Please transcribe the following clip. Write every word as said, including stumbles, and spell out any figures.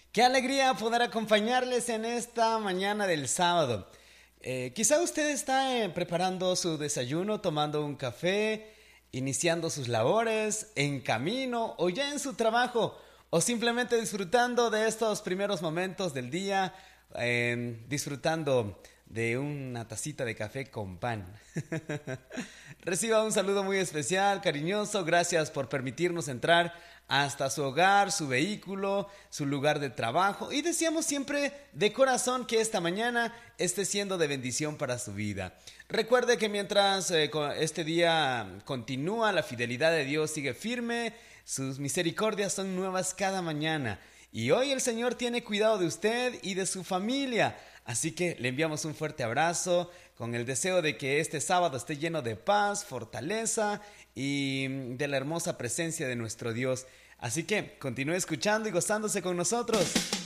Qué alegría poder acompañarles en esta mañana del sábado. Eh, quizá usted está eh, preparando su desayuno, tomando un café, iniciando sus labores, en camino o ya en su trabajo, o simplemente disfrutando de estos primeros momentos del día, eh, disfrutando de una tacita de café con pan. Reciba un saludo muy especial, cariñoso. Gracias por permitirnos entrar hasta su hogar, su vehículo, su lugar de trabajo. Y deseamos siempre de corazón que esta mañana esté siendo de bendición para su vida. Recuerde que mientras eh, este día continúa, la fidelidad de Dios sigue firme. Sus misericordias son nuevas cada mañana. Y hoy el Señor tiene cuidado de usted y de su familia. Así que le enviamos un fuerte abrazo con el deseo de que este sábado esté lleno de paz, fortaleza y de la hermosa presencia de nuestro Dios. Así que continúe escuchando y gozándose con nosotros.